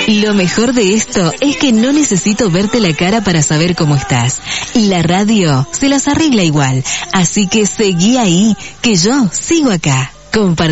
Lo mejor de esto es que no necesito verte la cara para saber cómo estás. La radio se las arregla igual. Así que seguí ahí, que yo sigo acá.